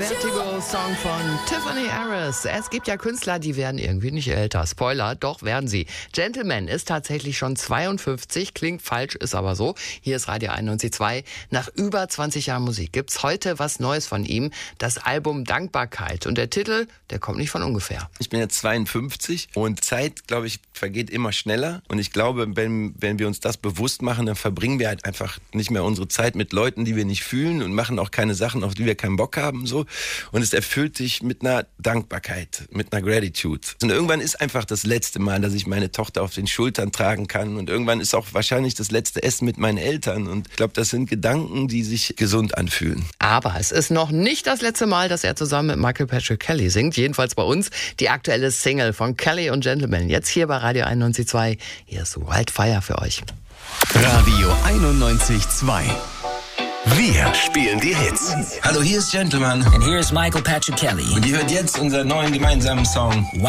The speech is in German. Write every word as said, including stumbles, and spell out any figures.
Vertigo-Song von Tiffany Harris. Es gibt ja Künstler, die werden irgendwie nicht älter. Spoiler, doch werden sie. Gentleman ist tatsächlich schon zweiundfünfzig, klingt falsch, ist aber so. Hier ist Radio einundneunzig Komma zwei. Nach über zwanzig Jahren Musik gibt's heute was Neues von ihm. Das Album Dankbarkeit. Und der Titel, der kommt nicht von ungefähr. Ich bin jetzt zweiundfünfzig und Zeit, glaube ich, vergeht immer schneller. Und ich glaube, wenn, wenn wir uns das bewusst machen, dann verbringen wir halt einfach nicht mehr unsere Zeit mit Leuten, die wir nicht fühlen und machen auch keine Sachen, auf die wir keinen Bock haben, so. Und es erfüllt dich mit einer Dankbarkeit, mit einer Gratitude. Und irgendwann ist einfach das letzte Mal, dass ich meine Tochter auf den Schultern tragen kann. Und irgendwann ist auch wahrscheinlich das letzte Essen mit meinen Eltern. Und ich glaube, das sind Gedanken, die sich gesund anfühlen. Aber es ist noch nicht das letzte Mal, dass er zusammen mit Michael Patrick Kelly singt. Jedenfalls bei uns die aktuelle Single von Kelly und Gentleman. Jetzt hier bei Radio einundneunzig Komma zwei. Hier ist Wildfire für euch. Radio einundneunzig Komma zwei. Wir spielen die Hits. Hallo, hier ist Gentleman. And here is Michael Patrick Kelly. Und ihr hört jetzt unseren neuen gemeinsamen Song